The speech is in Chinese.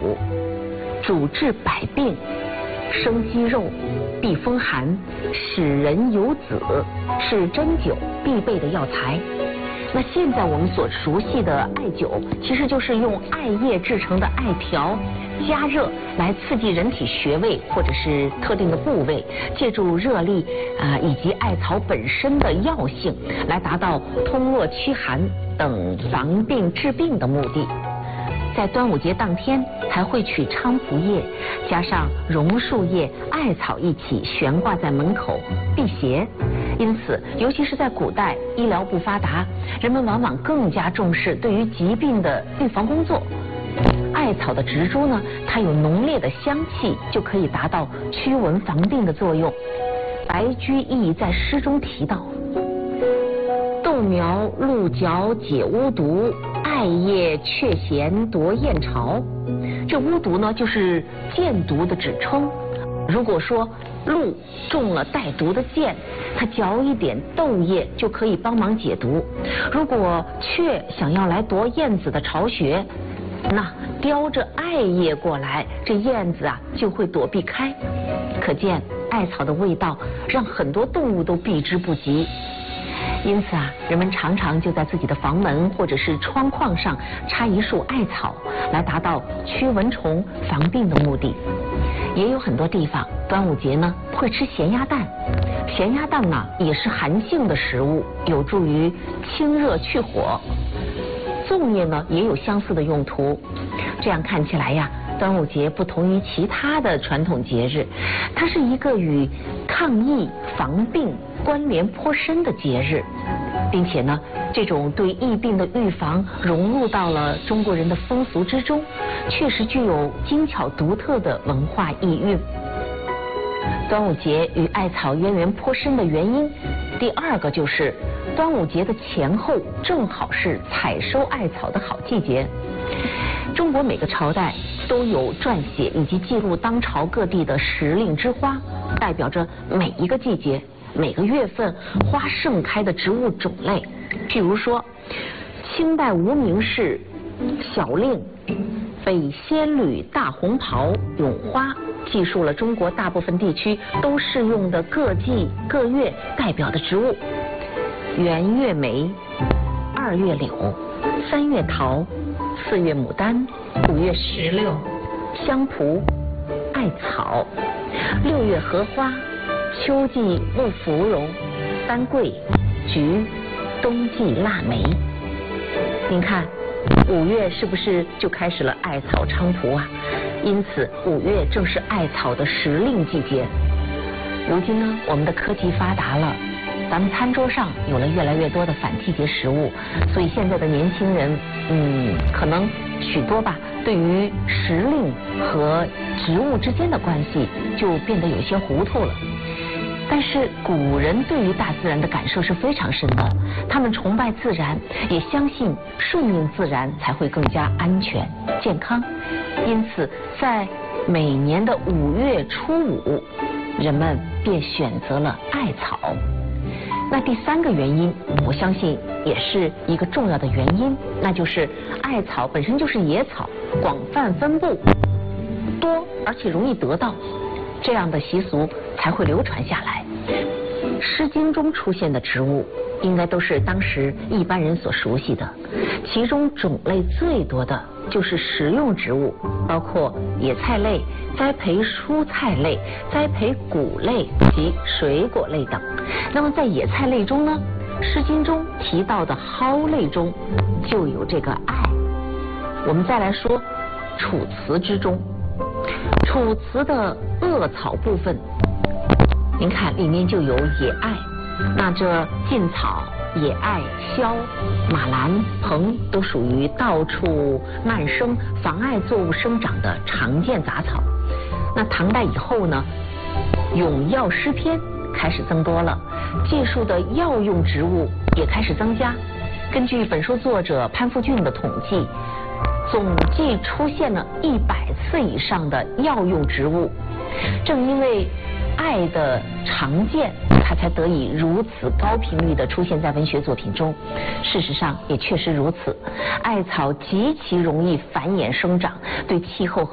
主治百病，生肌肉，避风寒，使人有子，是针灸必备的药材。那现在我们所熟悉的艾灸，其实就是用艾叶制成的艾条加热来刺激人体穴位或者是特定的部位，借助热力以及艾草本身的药性，来达到通络驱寒等防病治病的目的。在端午节当天，还会取菖蒲叶加上榕树叶、艾草一起悬挂在门口辟邪。因此，尤其是在古代医疗不发达，人们往往更加重视对于疾病的预防工作。艾草的植株呢，它有浓烈的香气，就可以达到驱蚊防病的作用。白居易在诗中提到：豆苗鹿角解巫毒，艾叶却嫌夺燕巢。这巫毒呢，就是箭毒的指称。如果说鹿中了带毒的箭，它嚼一点豆叶就可以帮忙解毒；如果雀想要来夺燕子的巢穴，那叼着艾叶过来，这燕子就会躲避开。可见艾草的味道让很多动物都避之不及。因此人们常常就在自己的房门或者是窗框上插一束艾草，来达到驱蚊虫、防病的目的。也有很多地方端午节呢会吃咸鸭蛋，咸鸭蛋呢也是寒性的食物，有助于清热去火。粽叶呢也有相似的用途。这样看起来呀，端午节不同于其他的传统节日，它是一个与抗疫防病关联颇深的节日，并且呢，这种对疫病的预防融入到了中国人的风俗之中，确实具有精巧独特的文化意蕴。端午节与艾草渊源颇深的原因，第二个就是端午节的前后正好是采收艾草的好季节。中国每个朝代都有撰写以及记录当朝各地的时令之花，代表着每一个季节、每个月份花盛开的植物种类。譬如说，清代无名氏小令北仙侣大红袍咏花，记述了中国大部分地区都适用的各季各月代表的植物：元月梅、2月柳、3月桃、4月牡丹、5月石榴、香蒲、艾草、6月荷花、秋季木芙蓉、丹桂、菊、冬季腊梅。您看5月是不是就开始了艾草菖蒲啊？因此5月正是艾草的时令季节。如今呢，我们的科技发达了，咱们餐桌上有了越来越多的反季节食物，所以现在的年轻人可能许多吧，对于时令和植物之间的关系就变得有些糊涂了。但是古人对于大自然的感受是非常深的，他们崇拜自然，也相信顺应自然才会更加安全健康。因此在每年的5月初5，人们便选择了艾草。那第三个原因，我相信也是一个重要的原因，那就是艾草本身就是野草，广泛分布，多而且容易得到，这样的习俗才会流传下来。《诗经》中出现的植物应该都是当时一般人所熟悉的，其中种类最多的就是食用植物，包括野菜类、栽培蔬菜类、栽培谷类及水果类等。那么在野菜类中呢，《诗经》中提到的蒿类中就有这个艾。我们再来说《楚辞》之中，《楚辞》的恶草部分，您看里面就有野艾。那这劲草、野艾、萧、马兰、蓬都属于到处漫生、妨碍作物生长的常见杂草。那唐代以后呢，咏药诗篇开始增多了，记述的药用植物也开始增加。根据本书作者潘复俊的统计，总计出现了100次以上的药用植物。正因为艾的常见，它才得以如此高频率地出现在文学作品中。事实上也确实如此，艾草极其容易繁衍生长，对气候和